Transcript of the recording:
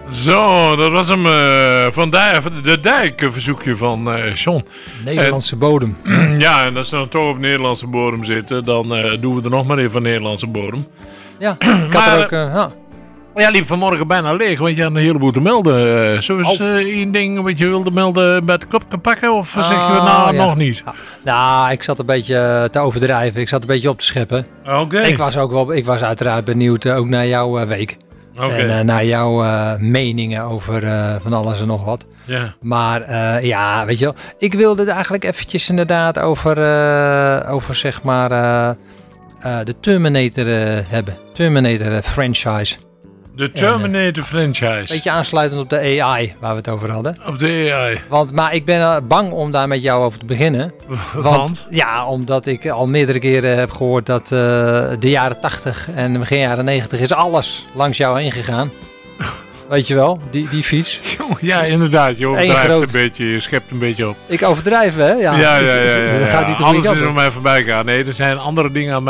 Zo, dat was hem van de Dijk, een verzoekje van John. Nederlandse bodem. Ja, en als ze dan toch op Nederlandse bodem zitten, dan doen we er nog maar even van Nederlandse bodem. Ja, ik had er ook... Ja, liep vanmorgen bijna leeg, want je had een heleboel te melden. Zo is één ding wat je wilde melden met de kop te pakken, of zeg je nog niet? Nou, ik zat een beetje te overdrijven, ik zat een beetje op te scheppen. Oké. Ik was uiteraard benieuwd ook naar jouw week. En naar jouw meningen over van alles en nog wat. Ja. Maar weet je wel, ik wilde het eigenlijk eventjes inderdaad over zeg maar de Terminator hebben. Terminator franchise. De Terminator franchise. Beetje aansluitend op de AI waar we het over hadden. Op de AI. Maar ik ben bang om daar met jou over te beginnen. Want? Ja, omdat ik al meerdere keren heb gehoord dat de jaren 80 en begin jaren 90 is alles langs jou heen gegaan. Weet je wel, die fiets. Ja, inderdaad. Je overdrijft een beetje, je schept een beetje op. Ik overdrijf, hè? Ja. Ja. Dan gaat die toch alles niet is er mij voorbij gaan. Nee, er zijn andere dingen aan